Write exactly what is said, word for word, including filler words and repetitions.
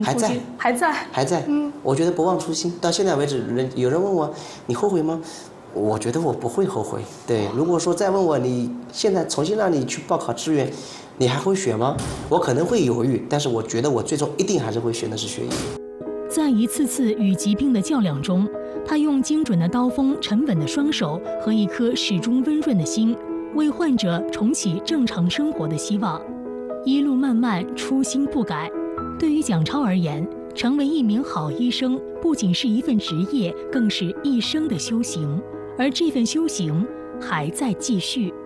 还在， 还在， 还在。嗯，我觉得不忘初心。到现在为止，人有人问我，你后悔吗？我觉得我不会后悔。对，如果说再问我，你现在重新让你去报考志愿，你还会选吗？我可能会犹豫，但是我觉得我最终一定还是会选的是学医。 在一次次与疾病的较量中，他用精准的刀锋、沉稳的双手和一颗始终温润的心，为患者重启正常生活的希望。一路漫漫，初心不改。对于蒋超而言，成为一名好医生不仅是一份职业，更是一生的修行，而这份修行还在继续。